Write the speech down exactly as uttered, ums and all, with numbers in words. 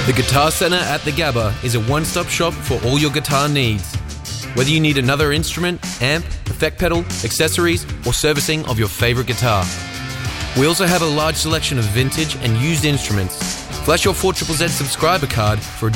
The Guitar Center at the Gabba is a one-stop shop for all your guitar needs. Whether you need another instrument, amp, effect pedal, accessories, or servicing of your favorite guitar. We also have a large selection of vintage and used instruments. Flash your four Z Z Z subscriber card for a